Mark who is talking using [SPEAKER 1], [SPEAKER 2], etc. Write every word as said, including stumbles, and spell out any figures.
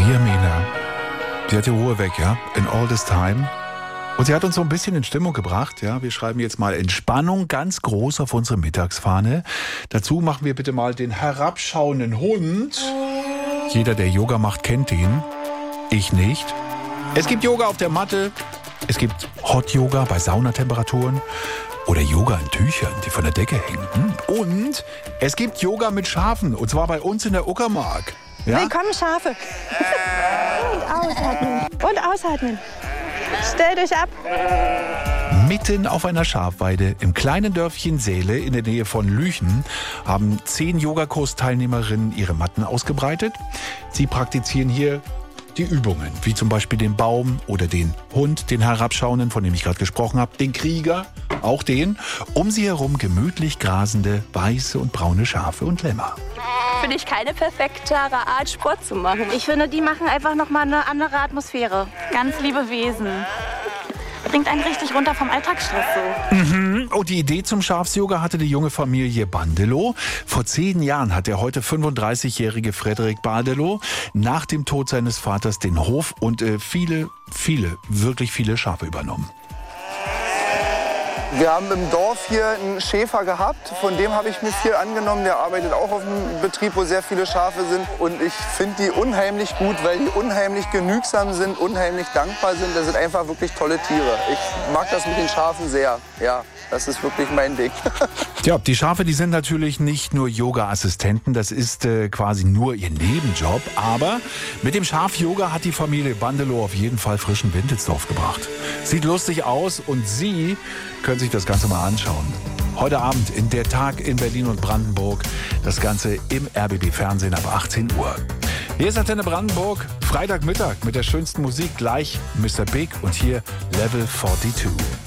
[SPEAKER 1] Maria Mehner. Sie hat die Ruhe weg, ja? In all this time. Und sie hat uns so ein bisschen in Stimmung gebracht, ja? Wir schreiben jetzt mal Entspannung ganz groß auf unsere Mittagsfahne. Dazu machen wir bitte mal den herabschauenden Hund. Jeder, der Yoga macht, kennt ihn. Ich nicht. Es gibt Yoga auf der Matte. Es gibt Hot Yoga bei Saunatemperaturen. Oder Yoga in Tüchern, die von der Decke hängen. Und es gibt Yoga mit Schafen. Und zwar bei uns in der Uckermark. Ja?
[SPEAKER 2] Willkommen, Schafe. Und ausatmen. Und ausatmen. Stellt euch ab.
[SPEAKER 1] Mitten auf einer Schafweide im kleinen Dörfchen Säle in der Nähe von Lüchen haben zehn Yogakursteilnehmerinnen ihre Matten ausgebreitet. Sie praktizieren hier die Übungen, wie zum Beispiel den Baum oder den Hund, den Herabschauenden, von dem ich gerade gesprochen habe, den Krieger, auch den, um sie herum gemütlich grasende weiße und braune Schafe und Lämmer.
[SPEAKER 3] Finde ich keine perfektere Art, Sport zu machen.
[SPEAKER 2] Ich finde, die machen einfach nochmal eine andere Atmosphäre.
[SPEAKER 4] Ganz liebe Wesen. Bringt einen richtig runter vom Alltagsstress so.
[SPEAKER 1] Mhm. Und die Idee zum Schafsyoga hatte die junge Familie Bandelow. Vor zehn Jahren hat der heute fünfunddreißigjährige Frederik Bandelow nach dem Tod seines Vaters den Hof und äh, viele, viele, wirklich viele Schafe übernommen.
[SPEAKER 5] Wir haben im Dorf hier einen Schäfer gehabt, von dem habe ich mir viel angenommen. Der arbeitet auch auf einem Betrieb, wo sehr viele Schafe sind. Und ich finde die unheimlich gut, weil die unheimlich genügsam sind, unheimlich dankbar sind. Das sind einfach wirklich tolle Tiere. Ich mag das mit den Schafen sehr. Ja, das ist wirklich mein Ding.
[SPEAKER 1] Ja, die Schafe, die sind natürlich nicht nur Yoga-Assistenten, das ist äh, quasi nur ihr Nebenjob. Aber mit dem Schaf-Yoga hat die Familie Bandelow auf jeden Fall frischen Wind ins Dorf gebracht. Sieht lustig aus und Sie können sich das Ganze mal anschauen. Heute Abend in Der Tag in Berlin und Brandenburg. Das Ganze im R B B Fernsehen ab achtzehn Uhr. Hier ist Antenne Brandenburg, Freitagmittag mit der schönsten Musik. Gleich Mister Big und hier Level zweiundvierzig.